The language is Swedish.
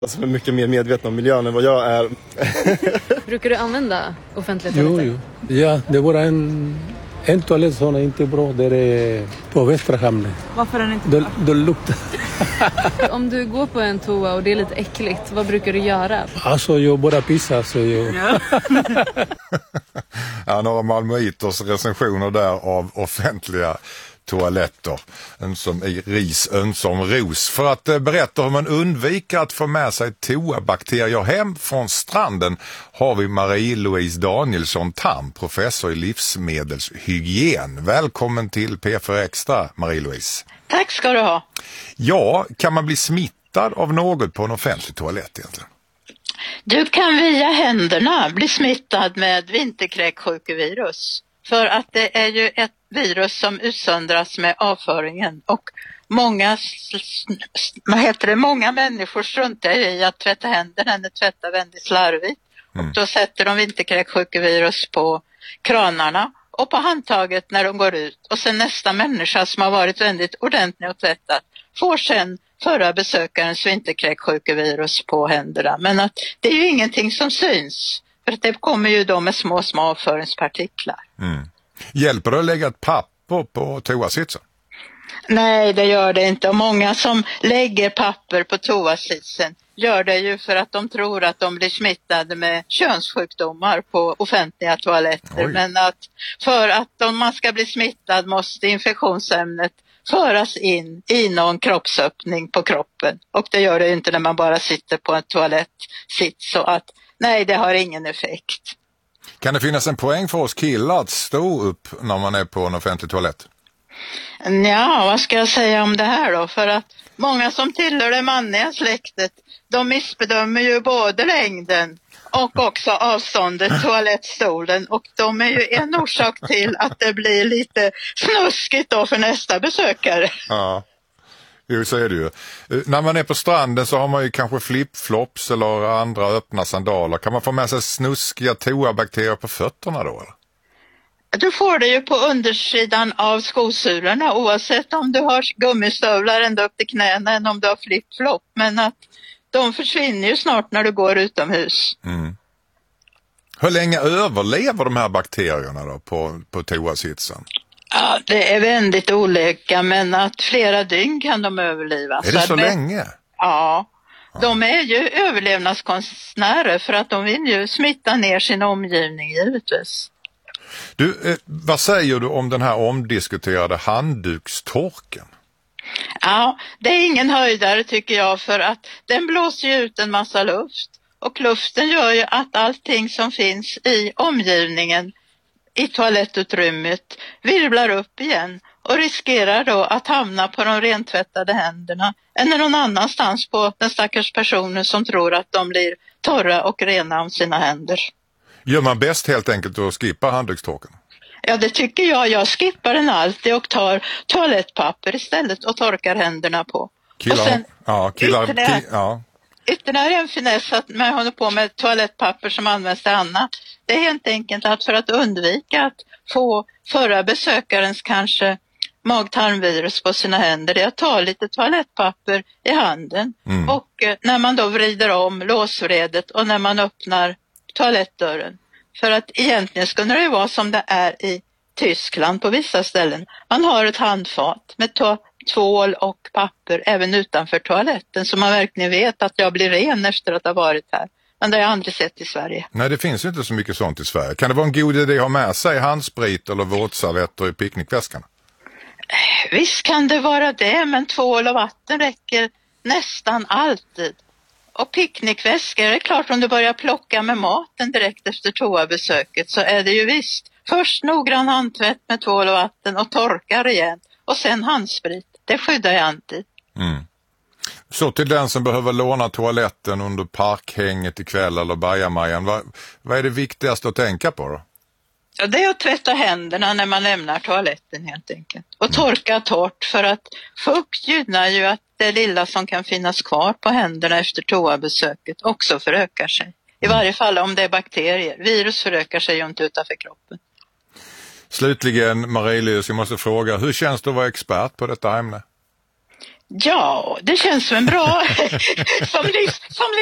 Som är mycket mer medveten om miljön än vad jag är. Brukar du använda offentliga toaletter? Jo. Ja, det var en toalett som är inte bra där är på Västra hamnen. Varför är den inte bra? Det luktar. Om du går på en toa och det är lite äckligt, vad brukar du göra? Alltså jag bara pissar så jag... Ja, några malmöiters recensioner där av offentliga toaletter. En som i ris, en som ros. För att berätta hur man undviker att få med sig toabakterier hem från stranden har vi Marie-Louise Danielsson Tam, professor i livsmedelshygien. Välkommen till P4 Extra, Marie-Louise. Tack ska du ha. Ja, kan man bli smittad av något på en offentlig toalett egentligen? Du kan via händerna bli smittad med vinterkräksjukevirus. För att det är ju ett virus som utsöndras med avföringen och många människor struntar i att tvätta händerna när tvättar väldigt slarvigt. Och då sätter de vinterkräksjukevirus på kranarna och på handtaget när de går ut. Och sen nästa människa som har varit väldigt ordentlig och tvättat får sen förra besökarens vinterkräksjukevirus på händerna. Men att det är ju ingenting som syns. För att det kommer ju då med små avföringspartiklar. Hjälper det att lägga ett papper på toasitsen? Nej, det gör det inte. Och många som lägger papper på toasitsen gör det ju för att de tror att de blir smittade med könssjukdomar på offentliga toaletter. Oj. Men att för att om man ska bli smittad måste infektionsämnet föras in i någon kroppsöppning på kroppen. Och det gör det ju inte när man bara sitter på en toalettsits, så att nej, det har ingen effekt. Kan det finnas en poäng för oss killar att stå upp när man är på en offentlig toalett? Ja, vad ska jag säga om det här då? För att många som tillhör det manliga släktet, de missbedömer ju både längden och också avståndet till toalettstolen. Och de är ju en orsak till att det blir lite snuskigt då för nästa besökare. Ja. Jo, så är det ju. När man är på stranden så har man ju kanske flipflops eller andra öppna sandaler. Kan man få med sig snuskiga toabakterier på fötterna då? Eller? Du får det ju på undersidan av skosulorna oavsett om du har gummistövlar ända upp till knäna än om du har flipflop. Men att de försvinner ju snart när du går utomhus. Hur länge överlever de här bakterierna då på toasitsen? Ja, det är väldigt olika, men att flera dygn kan de överleva. Är det så länge? Ja, de är ju överlevnadskonstnärer för att de vill ju smitta ner sin omgivning givetvis. Du, vad säger du om den här omdiskuterade handdukstorken? Ja, det är ingen höjdare tycker jag, för att den blåser ju ut en massa luft. Och luften gör ju att allting som finns i omgivningen i toalettutrymmet virvlar upp igen och riskerar då att hamna på de rentvättade händerna eller någon annanstans på den stackars personen som tror att de blir torra och rena om sina händer. Gör man bäst helt enkelt att skippa handdukstorken? Ja, det tycker jag. Jag skippar den alltid och tar toalettpapper istället och torkar händerna på. Ytterligare en finess att man håller på med toalettpapper som används till annat. Det är helt enkelt att för att undvika att få förra besökarens kanske mag-tarmvirus på sina händer, det är att ta lite toalettpapper i handen. Och när man då vrider om låsvredet och när man öppnar toalettdörren. För att egentligen skulle det vara som det är i Tyskland på vissa ställen. Man har ett handfat med tvål och papper även utanför toaletten, så man verkligen vet att jag blir ren efter att ha varit här. Men det har jag aldrig sett i Sverige. Nej, det finns ju inte så mycket sånt i Sverige. Kan det vara en god idé att ha med sig handsprit eller våtservetter i picknickväskan? Visst kan det vara det, men tvål och vatten räcker nästan alltid. Och picknickväskor, det är klart, om du börjar plocka med maten direkt efter toabesöket så är det ju visst. Först noggrann handtvätt med tvål och vatten och torka rejält. Och sen handsprit. Det skyddar jag alltid. Så till den som behöver låna toaletten under parkhänget ikväll eller bajamajan. Vad är det viktigaste att tänka på då? Ja, det är att tvätta händerna när man lämnar toaletten helt enkelt. Och torka torrt, för att fukt gynnar ju att det lilla som kan finnas kvar på händerna efter toabesöket också förökar sig. I varje fall om det är bakterier. Virus förökar sig ju inte utanför kroppen. Slutligen, Marie-Louise, jag måste fråga, hur känns det att vara expert på detta ämne? Ja, det känns som en bra som